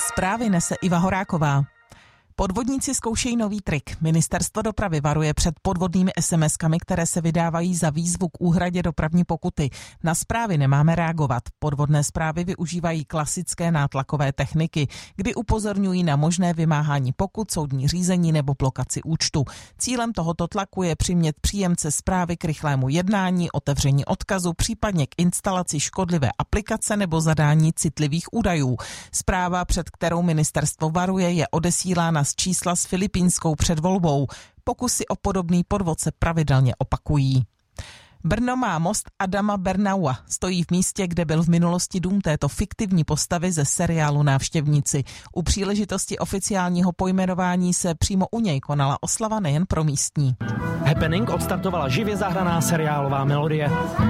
Zprávy nese Iva Horáková. Podvodníci zkoušejí nový trik. Ministerstvo dopravy varuje před podvodnými SMS-kami, které se vydávají za výzvu k úhradě dopravní pokuty. Na zprávy nemáme reagovat. Podvodné zprávy využívají klasické nátlakové techniky, kdy upozorňují na možné vymáhání pokut, soudní řízení nebo blokaci účtu. Cílem tohoto tlaku je přimět příjemce zprávy k rychlému jednání, otevření odkazu, případně k instalaci škodlivé aplikace nebo zadání citlivých údajů. Zpráva, před kterou ministerstvo varuje, je odesílána z čísla s filipínskou předvolbou. Pokusy o podobný podvod se pravidelně opakují. Brno má most Adama Bernaua. Stojí v místě, kde byl v minulosti dům této fiktivní postavy ze seriálu Návštěvníci. U příležitosti oficiálního pojmenování se přímo u něj konala oslava nejen pro místní. Happening odstartovala živě zahraná seriálová melodie.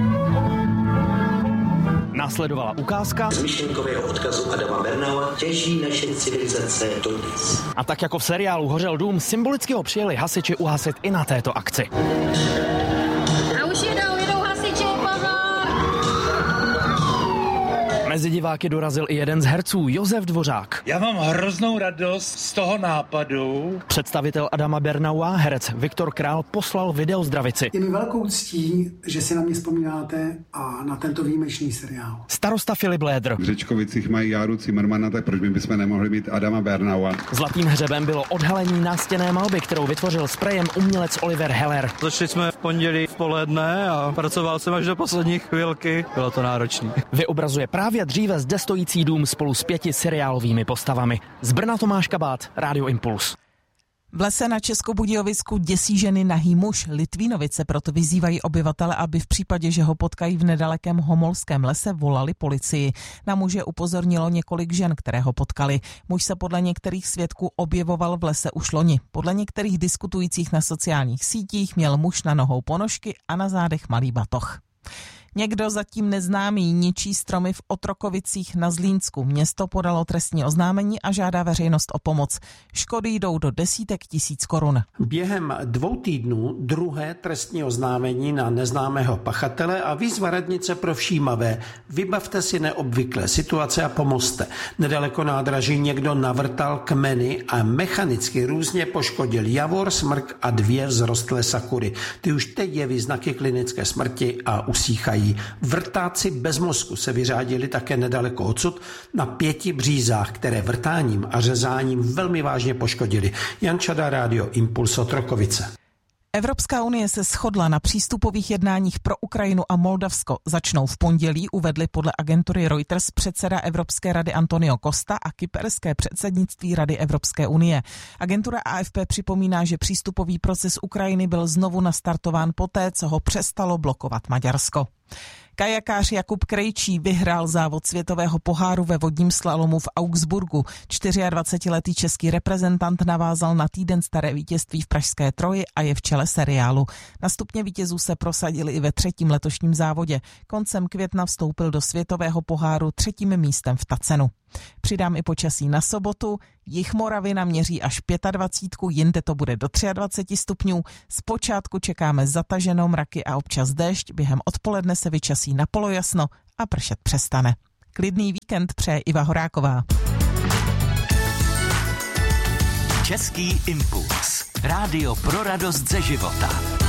Následovala ukázka z myšlenkového odkazu Adama Bernaua těží naše civilizace dodnes. A tak jako v seriálu Hořel dům, symbolicky ho přijeli hasiči uhasit i na této akci. A už jedou hasiči, pozor! Mezi diváky dorazil i jeden z herců, Josef Dvořák. Já mám hroznou radost z toho nápadu. Představitel Adama Bernaua, herec Viktor Král, poslal video zdravici. Je mi velkou ctí, že si na mě vzpomínáte a na tento výjimečný seriál. Starosta Filip Lédr. V Řečkovicích mají Járu Cimrmana, tak proč bychom nemohli mít Adama Bernaua? Zlatým hřebem bylo odhalení nástěnné malby, kterou vytvořil sprejem umělec Oliver Heller. Začali jsme v pondělí v poledne a pracoval jsem až do poslední chvilky. Bylo to náročné. Vyobrazuje právě dříve zde stojící dům spolu s 5 seriálovými postavami. Z Brna Tomáš Kabát, Rádio Impuls. V lese na Českobudějovicku děsí ženy nahý muž. Litvínovice proto vyzývají obyvatele, aby v případě, že ho potkají v nedalekém Homolském lese, volali policii. Na muže upozornilo několik žen, které ho potkali. Muž se podle některých svědků objevoval v lese už loni. Podle některých diskutujících na sociálních sítích měl muž na nohou ponožky a na zádech malý batoh. Někdo zatím neznámý ničí stromy v Otrokovicích na Zlínsku. Město podalo trestní oznámení a žádá veřejnost o pomoc. Škody jdou do desítek tisíc korun. Během 2 týdnů druhé trestní oznámení na neznámého pachatele a výzva radnice pro všímavé. Vybavte si neobvyklé situace a pomozte. Nedaleko nádraží někdo navrtal kmeny a mechanicky různě poškodil javor, smrk a 2 vzrostlé sakury. Ty už teď jeví znaky klinické smrti a usíchají. Vrtáci bez mozku se vyřádili také nedaleko odsud na 5 břízách, které vrtáním a řezáním velmi vážně poškodili. Jan Čada, Rádio Impuls, Otrokovice. Evropská unie se shodla na přístupových jednáních pro Ukrajinu a Moldavsko. Začnou v pondělí, uvedli podle agentury Reuters předseda Evropské rady Antonio Costa a kyperské předsednictví Rady Evropské unie. Agentura AFP připomíná, že přístupový proces Ukrajiny byl znovu nastartován poté, co ho přestalo blokovat Maďarsko. Kajakář Jakub Krejčí vyhrál závod světového poháru ve vodním slalomu v Augsburgu. 24letý český reprezentant navázal na týden staré vítězství v pražské Troji a je v čele seriálu. Na stupně vítězů se prosadili i ve 3. letošním závodě. Koncem května vstoupil do světového poháru 3. místem v Tacenu. Přidám i počasí na sobotu. Jih Moravy naměří až 25, jinde to bude do 23 stupňů. Zpočátku čekáme zataženou mraky a občas déšť, během odpoledne se vyčasí na polojasno a pršet přestane. Klidný víkend přeje Iva Horáková. Český impuls. Rádio pro radost ze života.